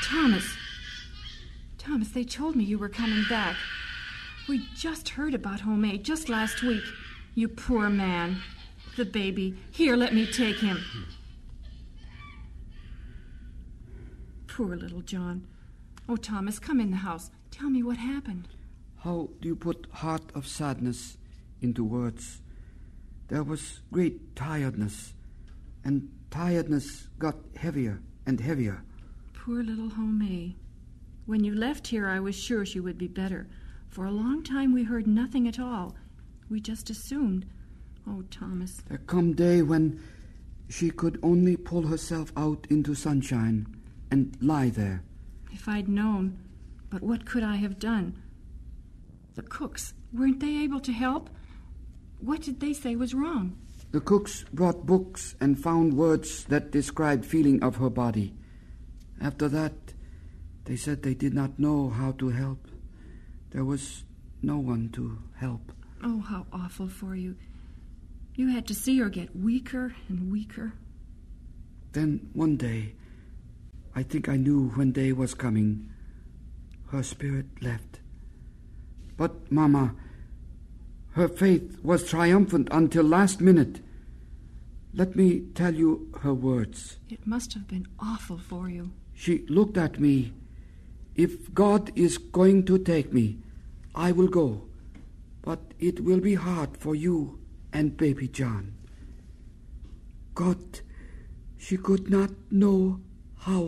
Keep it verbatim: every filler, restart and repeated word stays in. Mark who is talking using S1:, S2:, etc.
S1: Thomas. Thomas, they told me you were coming back. We just heard about Homais just last week. You poor man. The baby. Here, let me take him. Poor little John. Oh, Thomas, come in the house. Tell me what happened.
S2: How do you put heart of sadness into words? There was great tiredness, and tiredness got heavier and heavier.
S1: Poor little Homais. When you left here, I was sure she would be better. For a long time, we heard nothing at all. We just assumed. Oh, Thomas.
S2: There come day when she could only pull herself out into sunshine and lie there.
S1: If I'd known. But what could I have done? The cooks, weren't they able to help? What did they say was wrong?
S2: The cooks brought books and found words that described feeling of her body. After that, they said they did not know how to help. There was no one to help.
S1: Oh, how awful for you. You had to see her get weaker and weaker.
S2: Then one day, I think I knew when day was coming, her spirit left. But, Mama, her faith was triumphant until last minute. Let me tell you her words.
S1: It must have been awful for you.
S2: She looked at me. If God is going to take me, I will go. But it will be hard for you and baby John. God, she could not know how